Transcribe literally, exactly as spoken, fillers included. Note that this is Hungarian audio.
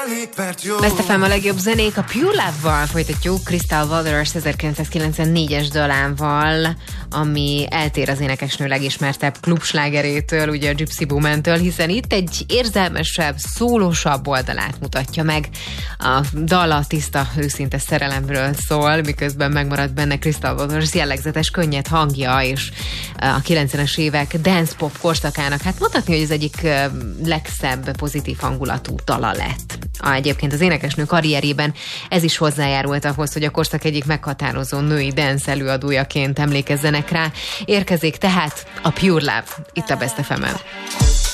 Best ef em a legjobb zenék, a Pure Love-val folytatjuk, Crystal Waters ezerkilencszázkilencvennégyes dalával, ami eltér az énekesnő legismertebb klubslágerétől, ugye a Gypsy Woman-től, hiszen itt egy érzelmesebb, szólósabb oldalát mutatja meg. A dal a tiszta, őszinte szerelemről szól, miközben megmarad benne Crystal Waters jellegzetes, könnyed hangja, és a kilencvenes évek dance pop korszakának, hát mondhatni, hogy az egyik legszebb, pozitív hangulatú dala lett. A, egyébként az énekesnő karrierében ez is hozzájárult ahhoz, hogy a korszak egyik meghatározó női dance előadójaként emlékezzenek rá. Érkezik tehát a Pure Love, itt a Best ef emen.